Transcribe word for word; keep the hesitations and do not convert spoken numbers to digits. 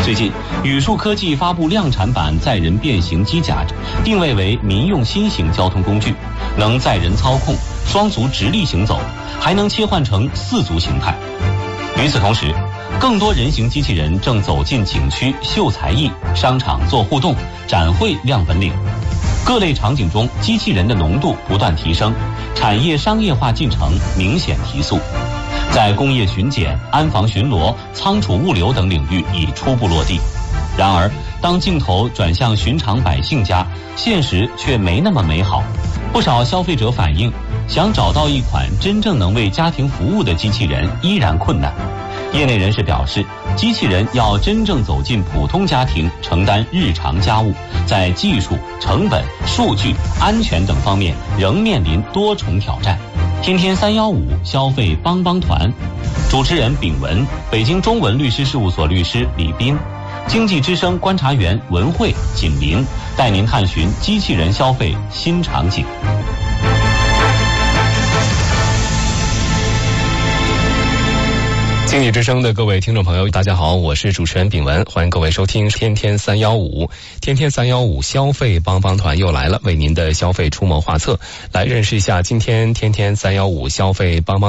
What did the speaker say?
最近，宇树科技发布量产版载人变形机甲，定位为民用新型交通工具，能载人操控，双足直立行走，还能切换成四足形态。与此同时，更多人形机器人正走进景区秀才艺、商场做互动、展会亮本领。各类场景中，机器人的浓度不断提升，产业商业化进程明显提速。在工业巡检、安防巡逻、仓储物流等领域已初步落地。然而，当镜头转向寻常百姓家，现实却没那么美好。不少消费者反映，想找到一款真正能为家庭服务的机器人依然困难。业内人士表示，机器人要真正走进普通家庭，承担日常家务，在技术、成本、数据、安全等方面仍面临多重挑战。天天三幺五消费帮帮团，主持人秉文，北京中文律师事务所律师李斌，经济之声观察员文慧、锦林，带您探寻机器人消费新场景。 经济之声的各位听众朋友，大家好，我是主持人秉文，欢迎各位收听天天三幺五，天天三幺五消费帮帮团又来了，为您的消费出谋划策，来认识一下今天天天三幺五消费帮帮